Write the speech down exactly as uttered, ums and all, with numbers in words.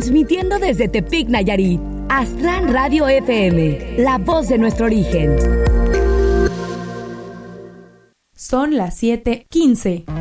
Transmitiendo desde Tepic, Nayarit. Aztlán Radio F M, la voz de nuestro origen. Son las siete quince.